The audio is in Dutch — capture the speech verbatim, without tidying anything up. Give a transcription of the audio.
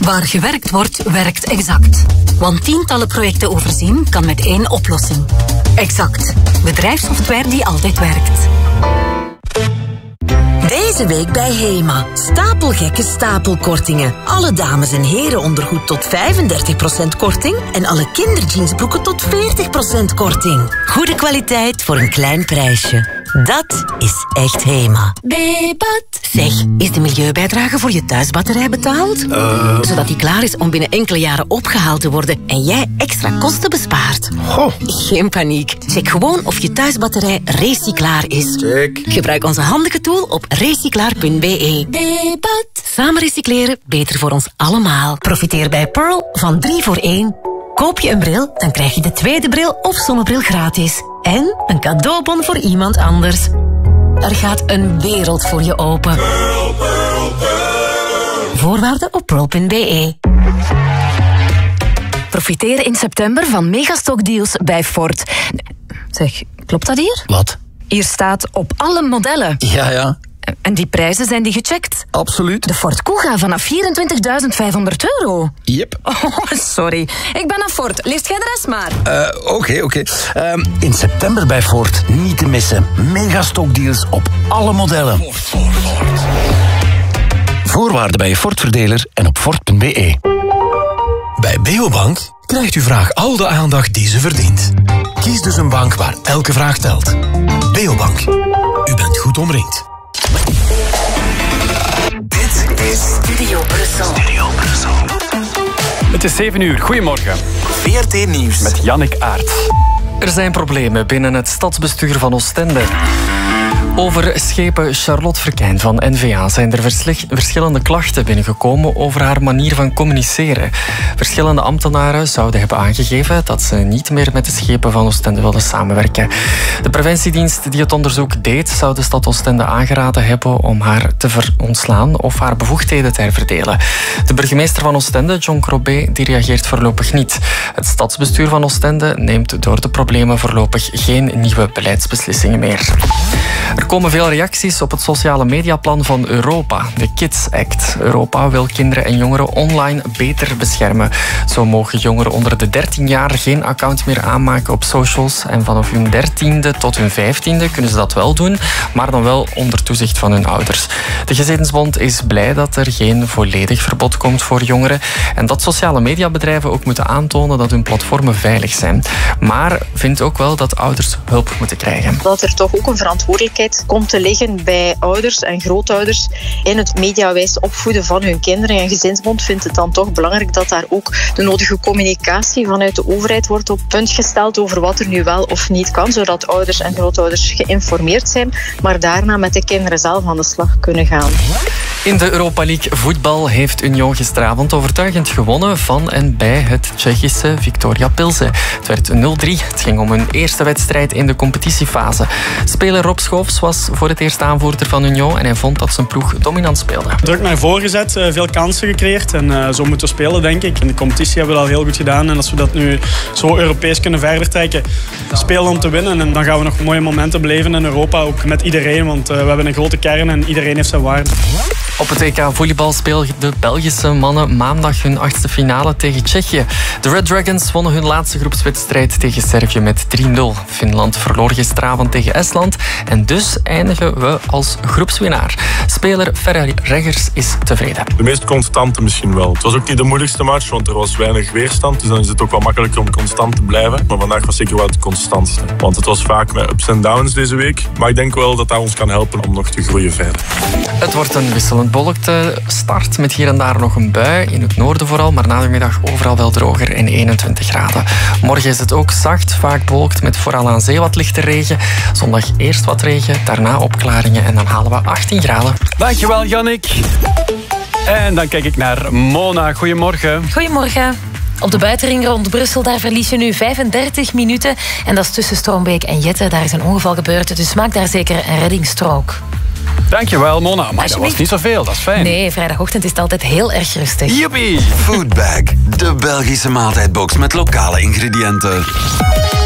Waar gewerkt wordt, werkt Exact. Want tientallen projecten overzien kan met één oplossing. Exact. Bedrijfssoftware die altijd werkt. Deze week bij Hema. Stapelgekke stapelkortingen. Alle dames- en herenondergoed tot vijfendertig procent korting. En alle kinderjeansbroeken tot veertig procent korting. Goede kwaliteit voor een klein prijsje. Dat is echt Hema. Bebat. Zeg, is de milieubijdrage voor je thuisbatterij betaald? Uh. Zodat die klaar is om binnen enkele jaren opgehaald te worden en jij extra kosten bespaart. Goh. Geen paniek. Check gewoon of je thuisbatterij recyclaar is. Check. Gebruik onze handige tool op recyclaar punt be. Bebat. Samen recycleren, beter voor ons allemaal. Profiteer bij Pearl van drie voor één. Koop je een bril, dan krijg je de tweede bril of zonnebril gratis. En een cadeaubon voor iemand anders. Er gaat een wereld voor je open. Pearl, Pearl, Pearl. Voorwaarden op pearl punt be. Profiteer in september van megastockdeals bij Ford. Zeg, klopt dat hier? Wat? Hier staat op alle modellen. Ja, ja. En die prijzen, zijn die gecheckt? Absoluut. De Ford Kuga vanaf vierentwintigduizend vijfhonderd euro. Yep. Oh, sorry. Ik ben aan Ford. Leest jij de rest maar. Oké, uh, oké. Okay, okay. um, in september bij Ford niet te missen. Megastockdeals op alle modellen. Ford, Ford, Ford. Voorwaarden bij je Ford-verdeler en op ford punt be. Bij Beobank krijgt uw vraag al de aandacht die ze verdient. Kies dus een bank waar elke vraag telt. Beobank. U bent goed omringd. Dit is Studio Brussel. Studio Brussel. Het is zeven uur. Goedemorgen. V R T Nieuws. Met Jannik Aert. Er zijn problemen binnen het stadsbestuur van Oostende. Over schepen Charlotte Verkijn van N V A zijn er verschillende klachten binnengekomen over haar manier van communiceren. Verschillende ambtenaren zouden hebben aangegeven dat ze niet meer met de schepen van Oostende wilden samenwerken. De preventiedienst die het onderzoek deed, zou de stad Oostende aangeraden hebben om haar te verontslaan of haar bevoegdheden te herverdelen. De burgemeester van Oostende, John Crobet, die reageert voorlopig niet. Het stadsbestuur van Oostende neemt door de problemen voorlopig geen nieuwe beleidsbeslissingen meer. Er komen veel reacties op het sociale mediaplan van Europa, de Kids Act. Europa wil kinderen en jongeren online beter beschermen. Zo mogen jongeren onder de dertien jaar geen account meer aanmaken op socials. En vanaf hun dertiende tot hun vijftiende kunnen ze dat wel doen, maar dan wel onder toezicht van hun ouders. De Gezinsbond is blij dat er geen volledig verbod komt voor jongeren en dat sociale mediabedrijven ook moeten aantonen dat hun platformen veilig zijn. Maar vindt ook wel dat ouders hulp moeten krijgen. Dat er toch ook een verantwoordelijkheid komt te liggen bij ouders en grootouders in het mediawijs opvoeden van hun kinderen. En Gezinsbond vindt het dan toch belangrijk dat daar ook de nodige communicatie vanuit de overheid wordt op punt gesteld over wat er nu wel of niet kan, zodat ouders en grootouders geïnformeerd zijn, maar daarna met de kinderen zelf aan de slag kunnen gaan. In de Europa League voetbal heeft Union gisteravond overtuigend gewonnen van en bij het Tsjechische Viktoria Pilsen. Het werd nul drie. Het ging om hun eerste wedstrijd in de competitiefase. Speler Rob Schoofs was voor het eerst aanvoerder van Union en hij vond dat zijn ploeg dominant speelde. Druk naar voren gezet, veel kansen gecreëerd en uh, zo moeten we spelen, denk ik. In de competitie hebben we dat al heel goed gedaan en als we dat nu zo Europees kunnen verder trekken, spelen om te winnen en dan gaan we nog mooie momenten beleven in Europa, ook met iedereen, want uh, we hebben een grote kern en iedereen heeft zijn waarde. Op het W K volleybal speelden de Belgische mannen maandag hun achtste finale tegen Tsjechië. De Red Dragons wonnen hun laatste groepswedstrijd tegen Servië met drie nul. Finland verloor gisteravond tegen Estland en dus eindigen we als groepswinnaar. Speler Ferre Reggers is tevreden. De meest constante misschien wel. Het was ook niet de moeilijkste match, want er was weinig weerstand. Dus dan is het ook wel makkelijker om constant te blijven. Maar vandaag was zeker wel het constantste. Want het was vaak met ups en downs deze week. Maar ik denk wel dat dat ons kan helpen om nog te groeien verder. Het wordt een wisselend bewolkte start met hier en daar nog een bui. In het noorden vooral, maar na de middag overal wel droger en eenentwintig graden. Morgen is het ook zacht, vaak bewolkt met vooral aan zee wat lichte regen. Zondag eerst wat regen, daarna opklaringen en dan halen we achttien graden. Dankjewel, Jannik. En dan kijk ik naar Mona. Goedemorgen. Goedemorgen. Op de buitenring rond Brussel, daar verlies je nu vijfendertig minuten. En dat is tussen Stroombeek en Jette. Daar is een ongeval gebeurd, dus maak daar zeker een reddingsstrook. Dankjewel, Mona. Maar dat was niet zoveel, dat is fijn. Nee, vrijdagochtend is het altijd heel erg rustig. Joepie! Foodbag, de Belgische maaltijdbox met lokale ingrediënten.